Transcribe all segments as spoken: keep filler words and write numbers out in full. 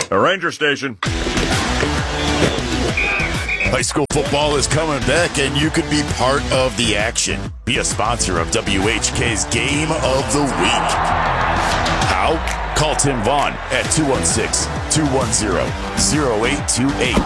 A ranger station. High school football is coming back, and you could be part of the action. Be a sponsor of W H K's Game of the Week. How? Call Tim Vaughn at two one six, two one zero, zero eight two eight.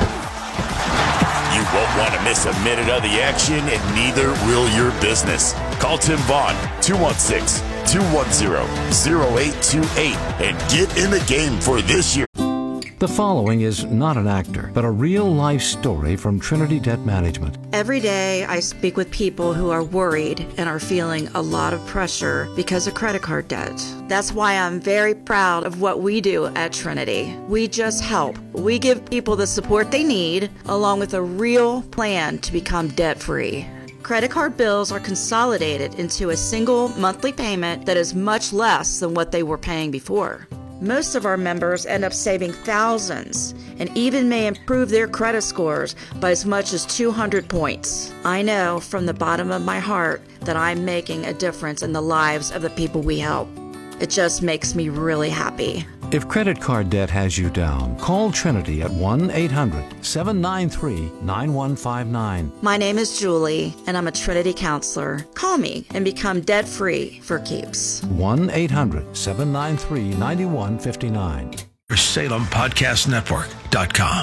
You won't want to miss a minute of the action, and neither will your business. Call Tim Vaughn, two one six, two one zero, zero eight two eight, and get in the game for this year. The following is not an actor, but a real-life story from Trinity Debt Management. Every day, I speak with people who are worried and are feeling a lot of pressure because of credit card debt. That's why I'm very proud of what we do at Trinity. We just help. We give people the support they need, along with a real plan to become debt-free. Credit card bills are consolidated into a single monthly payment that is much less than what they were paying before. Most of our members end up saving thousands and even may improve their credit scores by as much as two hundred points. I know from the bottom of my heart that I'm making a difference in the lives of the people we help. It just makes me really happy. If credit card debt has you down, call Trinity at one eight hundred, seven nine three, nine one five nine. My name is Julie, and I'm a Trinity counselor. Call me and become debt-free for keeps. one eight hundred, seven nine three, nine one five nine. Salem Podcast Network dot com.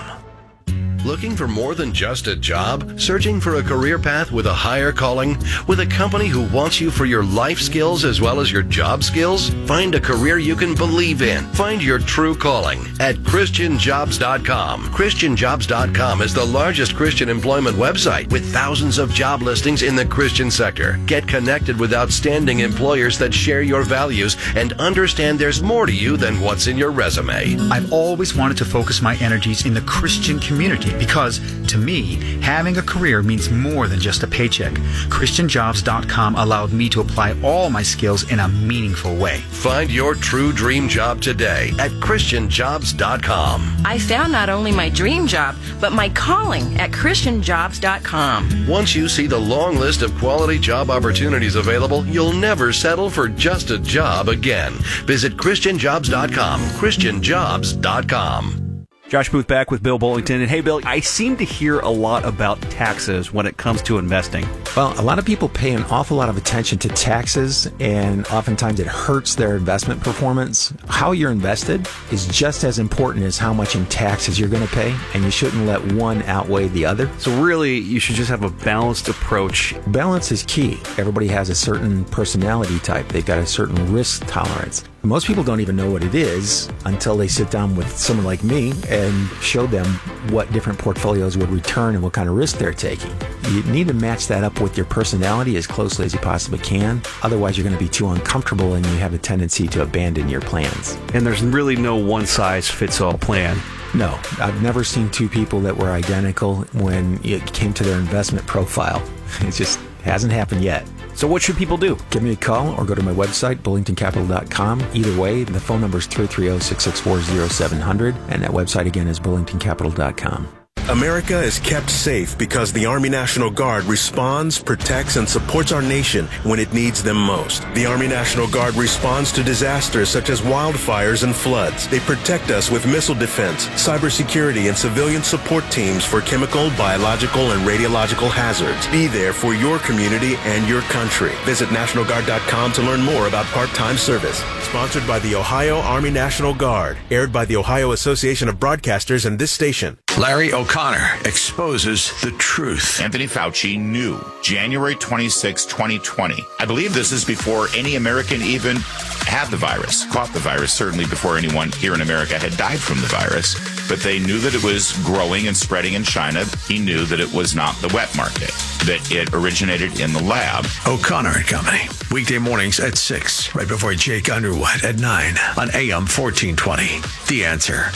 Looking for more than just a job? Searching for a career path with a higher calling? With a company who wants you for your life skills as well as your job skills? Find a career you can believe in. Find your true calling at Christian Jobs dot com. Christian Jobs dot com is the largest Christian employment website with thousands of job listings in the Christian sector. Get connected with outstanding employers that share your values and understand there's more to you than what's in your resume. I've always wanted to focus my energies in the Christian community because, to me, having a career means more than just a paycheck. Christian Jobs dot com allowed me to apply all my skills in a meaningful way. Find your true dream job today at Christian Jobs dot com. I found not only my dream job, but my calling at Christian Jobs dot com. Once you see the long list of quality job opportunities available, you'll never settle for just a job again. Visit Christian Jobs dot com. Christian Jobs dot com. Josh Booth back with Bill Bullington. And hey, Bill, I seem to hear a lot about taxes when it comes to investing. Well, a lot of people pay an awful lot of attention to taxes, and oftentimes it hurts their investment performance. How you're invested is just as important as how much in taxes you're going to pay, and you shouldn't let one outweigh the other. So really, you should just have a balanced approach. Balance is key. Everybody has a certain personality type. They've got a certain risk tolerance. Most people don't even know what it is until they sit down with someone like me and show them what different portfolios would return and what kind of risk they're taking. You need to match that up with your personality as closely as you possibly can. Otherwise, you're going to be too uncomfortable and you have a tendency to abandon your plans. And there's really no one-size-fits-all plan. No, I've never seen two people that were identical when it came to their investment profile. It just hasn't happened yet. So what should people do? Give me a call or go to my website, bullington capital dot com. Either way, the phone number is three three zero, six six four, zero seven zero zero, and that website again is bullington capital dot com. America is kept safe because the Army National Guard responds, protects, and supports our nation when it needs them most. The Army National Guard responds to disasters such as wildfires and floods. They protect us with missile defense, cybersecurity, and civilian support teams for chemical, biological, and radiological hazards. Be there for your community and your country. Visit National Guard dot com to learn more about part-time service. Sponsored by the Ohio Army National Guard. Aired by the Ohio Association of Broadcasters and this station. Larry O'Connor exposes the truth. Anthony Fauci knew January twenty-sixth, twenty twenty. I believe this is before any American even had the virus, caught the virus, certainly before anyone here in America had died from the virus. But they knew that it was growing and spreading in China. He knew that it was not the wet market, that it originated in the lab. O'Connor and Company, weekday mornings at six, right before Jake Underwood at nine on A M fourteen twenty. The Answer.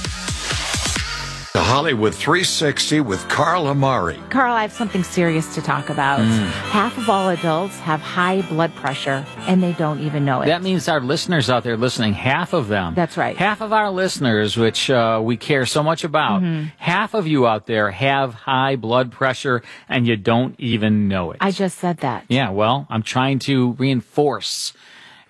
The Hollywood three sixty with Carl Amari. Carl, I have something serious to talk about. Mm. Half of all adults have high blood pressure, and they don't even know it. That means our listeners out there listening, half of them. That's right. Half of our listeners, which uh, we care so much about, mm-hmm. half of you out there have high blood pressure, and you don't even know it. I just said that. Yeah, well, I'm trying to reinforce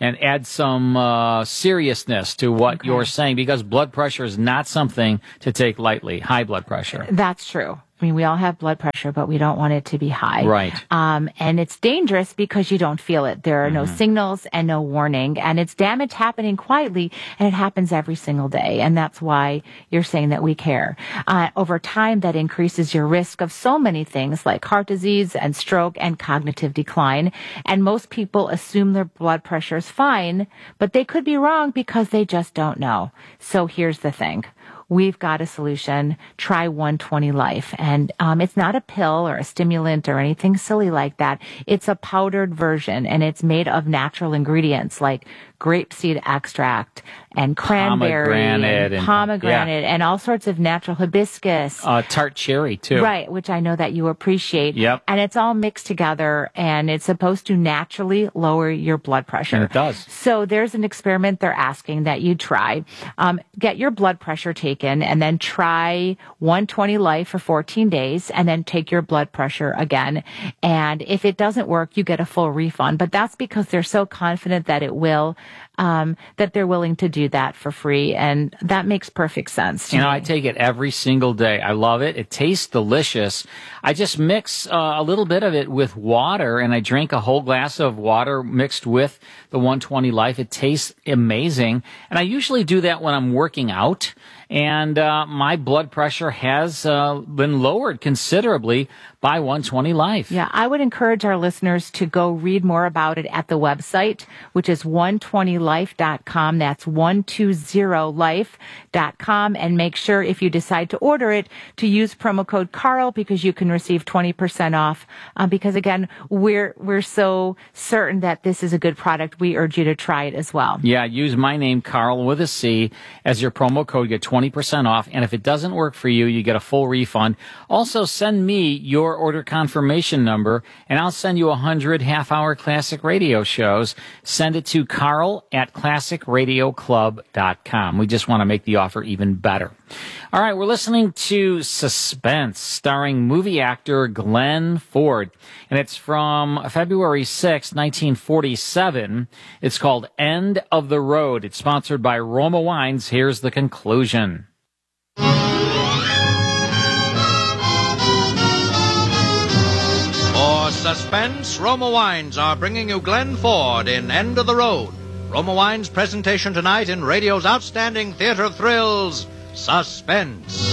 and add some uh, seriousness to what Okay. you're saying, because blood pressure is not something to take lightly, high blood pressure. That's true. I mean, we all have blood pressure, but we don't want it to be high. Right. Um, and it's dangerous because you don't feel it. There are no signals and no warning. And it's damage happening quietly, and it happens every single day. And that's why you're saying that we care. Uh, over time, that increases your risk of so many things like heart disease and stroke and cognitive decline. And most people assume their blood pressure is fine, but they could be wrong because they just don't know. So here's the thing. We've got a solution. Try one twenty Life. And um, it's not a pill or a stimulant or anything silly like that. It's a powdered version, and it's made of natural ingredients like grapeseed extract and cranberry Pomegranate and and- pomegranate and all sorts of natural hibiscus. Uh, tart cherry, too. Right, which I know that you appreciate. Yep. And it's all mixed together, and it's supposed to naturally lower your blood pressure. And it does. So there's an experiment they're asking that you try. Um, get your blood pressure taken, and then try one twenty Life for fourteen days, and then take your blood pressure again. And if it doesn't work, you get a full refund. But that's because they're so confident that it will, um, that they're willing to do that for free. And that makes perfect sense to You know, me. I take it every single day. I love it. It tastes delicious. I just mix uh, a little bit of it with water, and I drink a whole glass of water mixed with the one twenty Life. It tastes amazing. And I usually do that when I'm working out. And uh, my blood pressure has uh, been lowered considerably by one twenty Life. Yeah, I would encourage our listeners to go read more about it at the website, which is one twenty life dot com. That's one twenty life dot com. And make sure, if you decide to order it, to use promo code Carl, because you can receive twenty percent off. Uh, because again, we're we're so certain that this is a good product. We urge you to try it as well. Yeah, use my name, Carl, with a C, as your promo code. Get twenty percent off. And if it doesn't work for you, you get a full refund. Also, send me your order confirmation number, and I'll send you one hundred half-hour classic radio shows. Send it to Carl at classic radio club dot com. We just want to make the offer even better. All right, we're listening to Suspense, starring movie actor Glenn Ford, and it's from February sixth, nineteen forty-seven. It's called End of the Road. It's sponsored by Roma Wines. Here's the conclusion. For Suspense, Roma Wines are bringing you Glenn Ford in End of the Road. Roma Wines' presentation tonight in radio's outstanding theater of thrills, Suspense.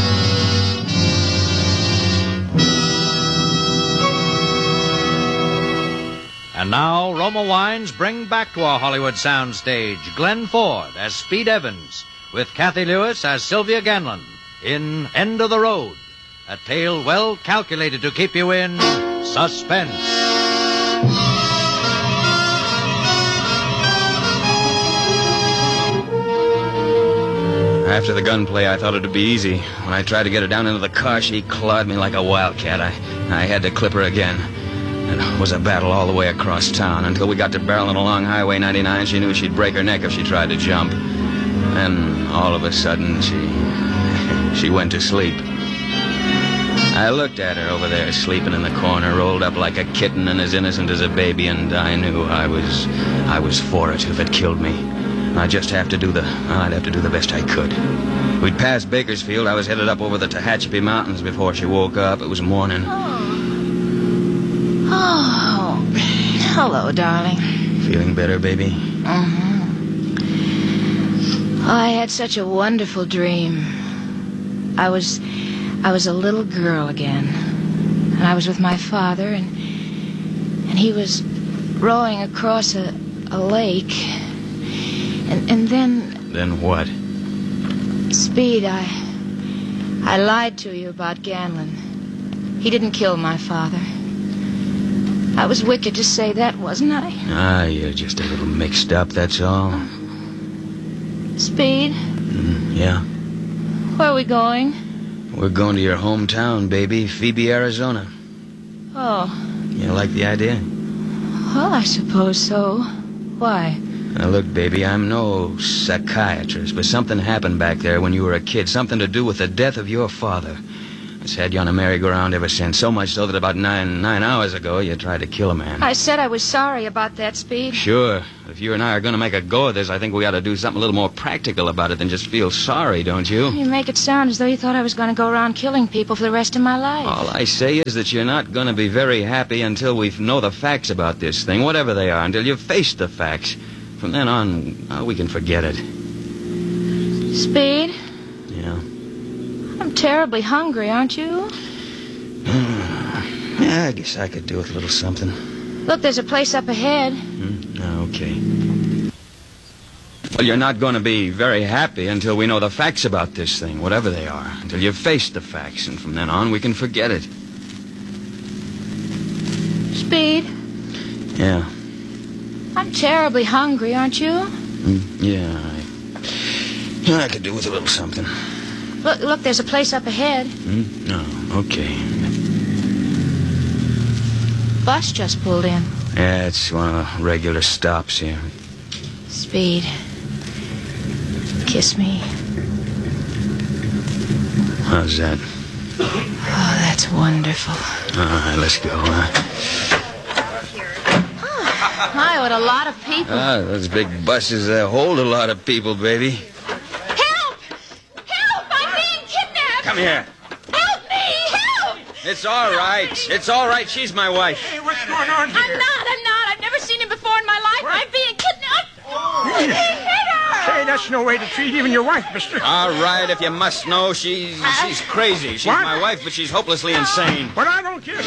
And now, Roma Wines bring back to our Hollywood soundstage Glenn Ford as Speed Evans, with Kathy Lewis as Sylvia Ganlon in End of the Road, a tale well calculated to keep you in suspense. After the gunplay, I thought it'd be easy. When I tried to get her down into the car, she clawed me like a wildcat. I, I had to clip her again. It was a battle all the way across town. Until we got to barreling along Highway ninety-nine, she knew she'd break her neck if she tried to jump. Then, all of a sudden, she... she went to sleep. I looked at her over there, sleeping in the corner, rolled up like a kitten and as innocent as a baby, and I knew I was... I was for it if it killed me. I'd just have to do the... I'd have to do the best I could. We'd passed Bakersfield. I was headed up over the Tehachapi Mountains before she woke up. It was morning. Oh, hello, darling. Feeling better, baby? Mm-hmm. I had such a wonderful dream. I was, I was a little girl again, and I was with my father, and and he was rowing across a, a lake, and and then Then what? Speed, I, I lied to you about Ganlon. He didn't kill my father. I was wicked to say that, wasn't I? Ah, you're just a little mixed up, that's all. Speed, Mm, yeah. where are we going? We're going to your hometown, baby, Phoebe, Arizona. Oh, You like the idea? well, I suppose so. Why? Now, look, baby, I'm no psychiatrist, but something happened back there when you were a kid. Something to do with the death of your father. It's had you on a merry-go-round ever since. So much so that about nine nine hours ago, you tried to kill a man. I said I was sorry about that, Speed. Sure. If you and I are going to make a go of this, I think we ought to do something a little more practical about it than just feel sorry, don't you? You make it sound as though you thought I was going to go around killing people for the rest of my life. All I say is that you're not going to be very happy until we know the facts about this thing, whatever they are, until you've faced the facts. From then on, oh, we can forget it. Speed? Yeah. I'm terribly hungry, aren't you? Yeah, I guess I could do with a little something. Look, there's a place up ahead. Hmm? Oh, okay. Well, you're not going to be very happy until we know the facts about this thing, whatever they are. Until you've faced the facts, and from then on, we can forget it. Speed? Yeah. I'm terribly hungry, aren't you? Mm, yeah, I... Yeah, I could do with a little something. Look, look, there's a place up ahead. Hmm? No, okay. Bus just pulled in. Yeah, it's one of the regular stops here. Speed. Kiss me. How's that? Oh, that's wonderful. All right, let's go, huh? My, what a lot of people. Ah, those big buses, they hold a lot of people, baby. Help! Help! I'm being kidnapped! Come here. Help me! Help! It's all right. It's all right. She's my wife. Hey, what's going on here? I'm not, I'm not. I've never seen him before in my life. What? I'm being kidnapped. Oh. Hey, that's no way to treat even your wife, mister. All right, if you must know, she's she's crazy. She's What? my wife, but she's hopelessly insane. But I don't care.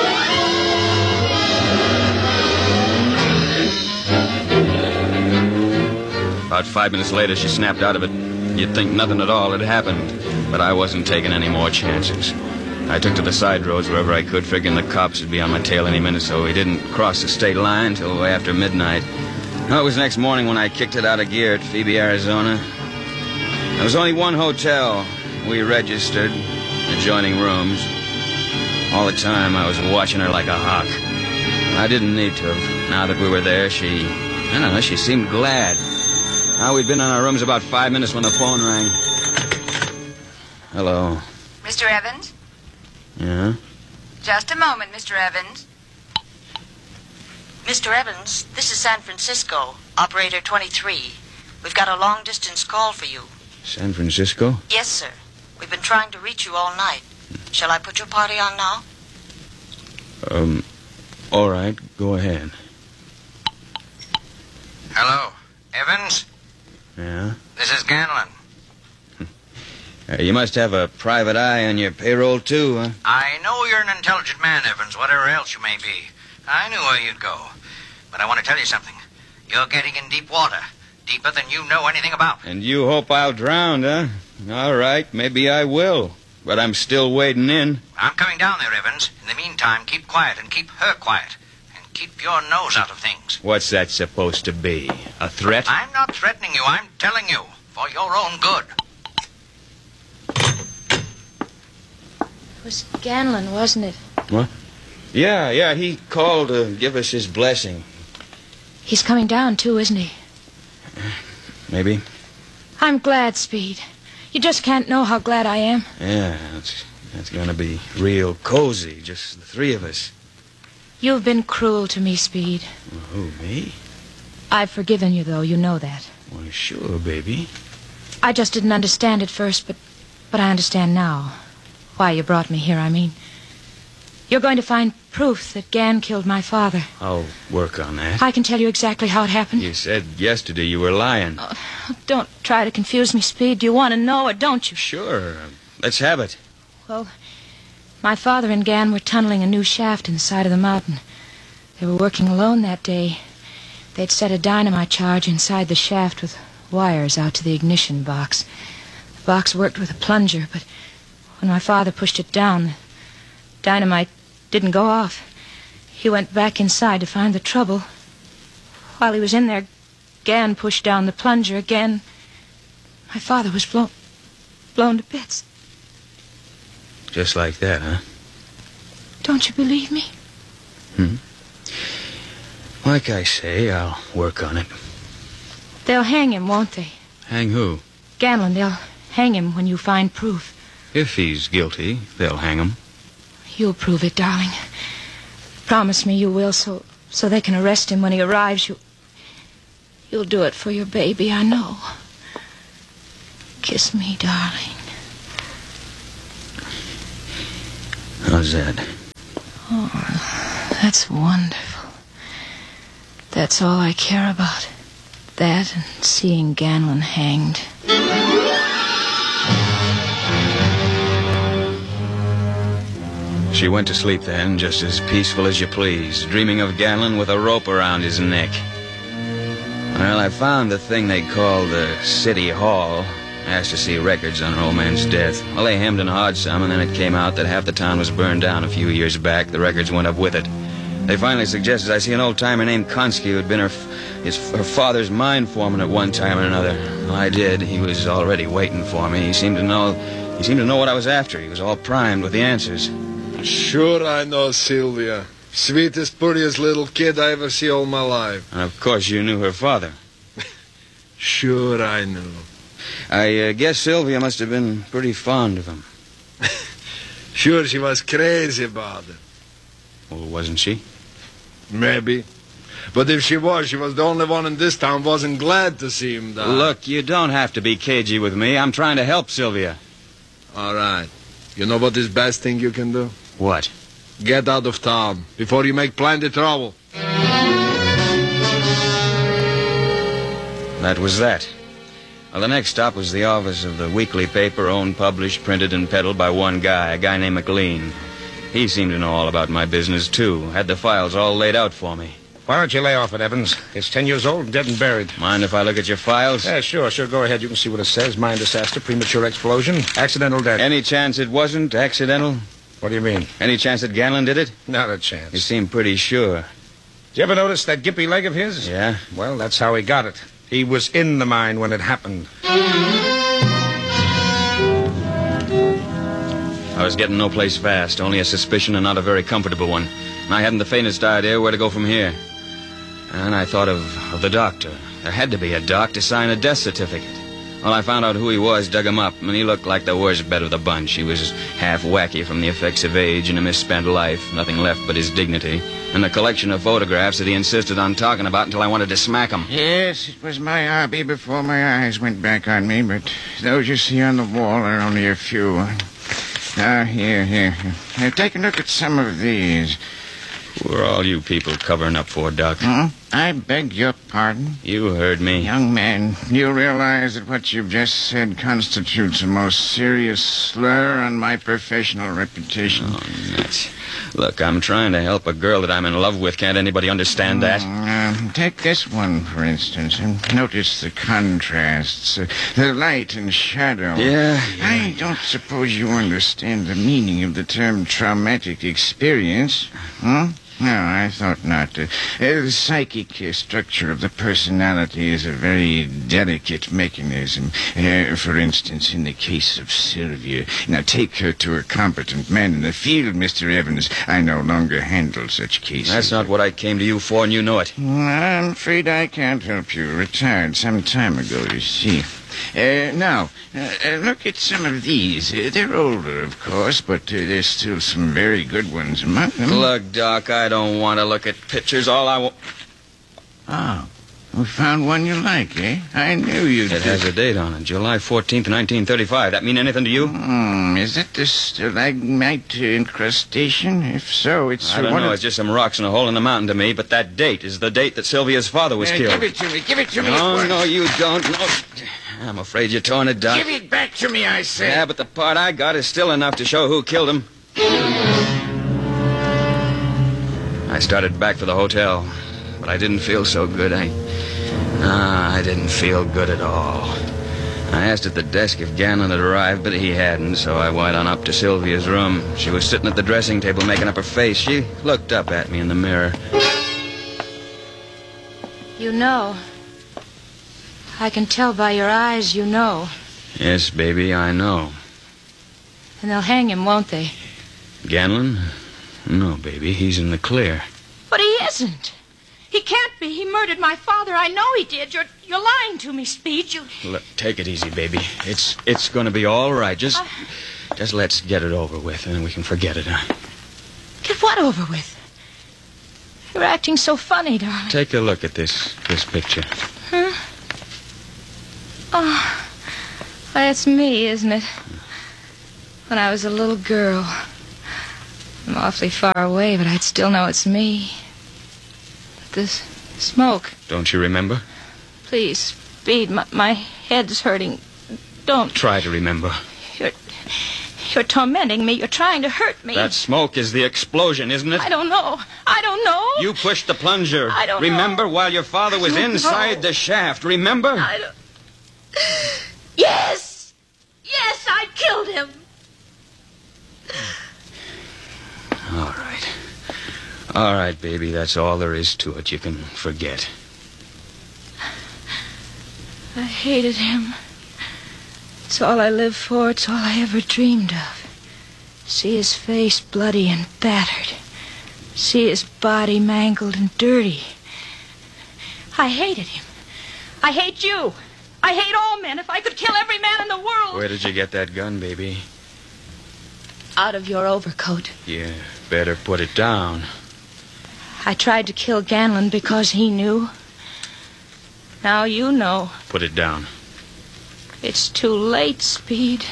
About five minutes later, she snapped out of it. You'd think nothing at all had happened, but I wasn't taking any more chances. I took to the side roads wherever I could, figuring the cops would be on my tail any minute, so we didn't cross the state line till way after midnight. Well, it was next morning when I kicked it out of gear at Phoebe, Arizona. There was only one hotel. We registered, adjoining rooms. All the time, I was watching her like a hawk. I didn't need to have. Now that we were there, she... I don't know, she seemed glad. Now, we'd been in our rooms about five minutes when the phone rang. Hello. Mister Evans? Yeah? Just a moment, Mister Evans. Mister Evans, this is San Francisco, operator twenty-three. We've got a long-distance call for you. San Francisco? Yes, sir. We've been trying to reach you all night. Shall I put your party on now? Um, all right, go ahead. Hello, Evans? Yeah? This is Ganlon. Uh, you must have a private eye on your payroll, too, huh? I know you're an intelligent man, Evans, whatever else you may be. I knew where you'd go. But I want to tell you something. You're getting in deep water. Deeper than you know anything about. And you hope I'll drown, huh? All right, maybe I will. But I'm still wading in. I'm coming down there, Evans. In the meantime, keep quiet and keep her quiet. And keep your nose out of things. What's that supposed to be? A threat? I'm not threatening you. I'm telling you. For your own good. It was Ganlon, wasn't it? What? Yeah, yeah, he called to give us his blessing. He's coming down, too, isn't he? Maybe. I'm glad, Speed. You just can't know how glad I am. Yeah, that's, that's gonna be real cozy, just the three of us. You've been cruel to me, Speed. Who, me? I've forgiven you, though. You know that. Well, sure, baby. I just didn't understand at first, but, but I understand now. Why you brought me here, I mean. You're going to find proof that Gan killed my father. I'll work on that. I can tell you exactly how it happened. You said yesterday you were lying. Oh, don't try to confuse me, Speed. Do you want to know or don't you? Sure. Let's have it. Well, my father and Gan were tunneling a new shaft in the side of the mountain. They were working alone that day. They'd set a dynamite charge inside the shaft with wires out to the ignition box. The box worked with a plunger, but when my father pushed it down, the dynamite didn't go off. He went back inside to find the trouble. While he was in there, Gan pushed down the plunger again. My father was blown, blown to bits. Just like that, huh? Don't you believe me? Hmm. Like I say, I'll work on it. They'll hang him, won't they? Hang who? Ganlon, they'll hang him when you find proof. If he's guilty, they'll hang him. You'll prove it, darling. Promise me you will, so so they can arrest him when he arrives. You, you'll do it for your baby, I know. Kiss me, darling. How's that? Oh, that's wonderful. That's all I care about. That and seeing Ganlon hanged. She went to sleep then, just as peaceful as you please, dreaming of Ganlon with a rope around his neck. Well, I found the thing they call the City Hall. Asked to see records on her old man's death. Well, they hemmed and hawed some, and then it came out that half the town was burned down a few years back. The records went up with it. They finally suggested I see an old-timer named Konski who had been her, his, her father's mine foreman at one time or another. Well, I did. He was already waiting for me. He seemed to know, he seemed to know what I was after. He was all primed with the answers. Sure I know Sylvia. Sweetest, prettiest little kid I ever see all my life. And of course you knew her father. Sure I knew. I uh, guess Sylvia must have been pretty fond of him. Sure, she was crazy about it. Well, wasn't she? Maybe. But if she was, she was the only one in this town wasn't glad to see him die. Look, you don't have to be cagey with me. I'm trying to help Sylvia. All right. You know what is the best thing you can do? What? Get out of town before you make plenty trouble. That was that. Well, the next stop was the office of the weekly paper owned, published, printed, and peddled by one guy, a guy named McLean. He seemed to know all about my business, too. Had the files all laid out for me. Why don't you lay off it, Evans? It's ten years old and dead and buried. Mind if I look at your files? Yeah, sure, sure. Go ahead. You can see what it says. Mine disaster, premature explosion, accidental death. Any chance it wasn't accidental? What do you mean? Any chance that Ganlon did it? Not a chance. You seem pretty sure. Did you ever notice that gimpy leg of his? Yeah? Well, that's how he got it. He was in the mine when it happened. I was getting no place fast, only a suspicion and not a very comfortable one. And I hadn't the faintest idea where to go from here. And I thought of, of the doctor. There had to be a doc to sign a death certificate. Well, I found out who he was, dug him up, and he looked like the worst bet of the bunch. He was half wacky from the effects of age and a misspent life, nothing left but his dignity, and the collection of photographs that he insisted on talking about until I wanted to smack him. Yes, it was my hobby before my eyes went back on me, but those you see on the wall are only a few. Now, here, here. Now, take a look at some of these. Who are all you people covering up for, Doc? Huh? I beg your pardon? You heard me. Young man, you realize that what you've just said constitutes a most serious slur on my professional reputation. Oh, nuts. Look, I'm trying to help a girl that I'm in love with. Can't anybody understand that? Uh, take this one, for instance, and notice the contrasts, uh, the light and shadow. Yeah, yeah. I don't suppose you understand the meaning of the term traumatic experience, huh? No, I thought not. Uh, uh, the psychic uh, structure of the personality is a very delicate mechanism. Uh, for instance, in the case of Sylvia. Now, take her to a competent man in the field, Mister Evans. I no longer handle such cases. That's not what I came to you for, and you know it. I'm afraid I can't help you. Retired some time ago, you see. Uh, now, uh, look at some of these. Uh, they're older, of course, but uh, there's still some very good ones among them. Look, Doc, I don't want to look at pictures. All I want... Oh, we found one you like, eh? I knew you'd... It has a date on it, July fourteenth, nineteen thirty-five. That mean anything to you? Hmm, is it the stalagmite incrustation? If so, it's... I don't one know. of... It's just some rocks in a hole in the mountain to me, but that date is the date that Sylvia's father was Uh, killed. give it to me. Give it to me. No, at once. no, you don't. No. I'm afraid you're torn it, Doc. Give it back to me, I say. Yeah, but the part I got is still enough to show who killed him. I started back for the hotel, but I didn't feel so good. I... Ah, I didn't feel good at all. I asked at the desk if Ganlon had arrived, but he hadn't, so I went on up to Sylvia's room. She was sitting at the dressing table making up her face. She looked up at me in the mirror. You know. I can tell by your eyes you know. Yes, baby, I know. And they'll hang him, won't they? Ganlon? No, baby, he's in the clear. But he isn't. He can't be. He murdered my father. I know he did. You're you're lying to me, Speed. You... Look, take it easy, baby. It's it's going to be all right. Just Uh, Just let's get it over with, and then we can forget it, huh? Get what over with? You're acting so funny, darling. Take a look at this this picture. Huh? Oh, that's me, isn't it? When I was a little girl. I'm awfully far away, but I'd still know it's me. This smoke. Don't you remember? Please, Speed, my, my head's hurting. Don't. Try to remember. You're, you're tormenting me. You're trying to hurt me. That smoke is the explosion, isn't it? I don't know. I don't know. You pushed the plunger. I don't remember know. while your father was inside know. the shaft. Remember? I don't... Yes! Yes, I killed him. All right. All right, baby. That's all there is to it. You can forget. I hated him. It's all I lived for. It's all I ever dreamed of. See his face bloody and battered. See his body mangled and dirty. I hated him. I hate you. I hate all men. If I could kill every man in the world. Where did you get that gun, baby? Out of your overcoat. Yeah, better put it down. I tried to kill Ganlon because he knew. Now you know. Put it down. It's too late, Speed.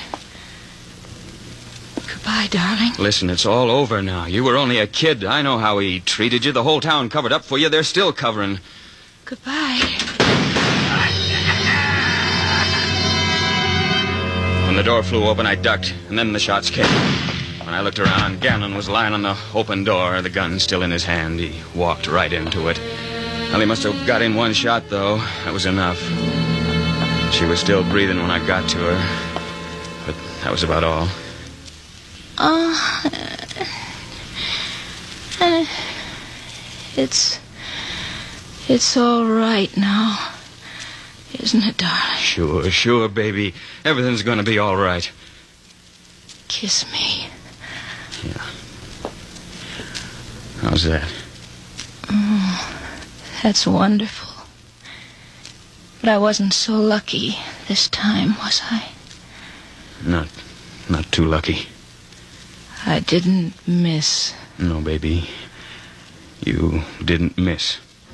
Goodbye, darling. Listen, it's all over now. You were only a kid. I know how he treated you. The whole town covered up for you. They're still covering. Goodbye. When the door flew open, I ducked, and then the shots came. When I looked around, Ganlon was lying on the open door, the gun still in his hand. He walked right into it. Well, he must have got in one shot, though. That was enough. She was still breathing when I got to her, but that was about all. Oh, uh, it's, it's all right now, isn't it, darling? Sure, sure, baby. Everything's gonna be all right. Kiss me. Yeah. How's that? Oh, that's wonderful. But I wasn't so lucky this time, was I? Not, not too lucky. I didn't miss. No, baby. You didn't miss.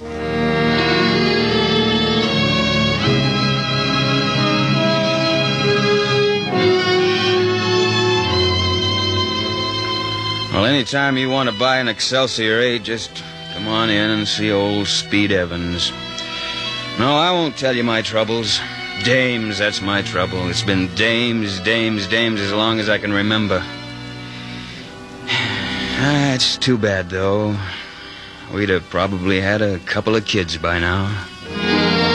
Well, anytime you want to buy an Excelsior, eh, just come on in and see old Speed Evans. No, I won't tell you my troubles. Dames, that's my trouble. It's been dames, dames, dames as long as I can remember. Ah, it's too bad, though. We'd have probably had a couple of kids by now.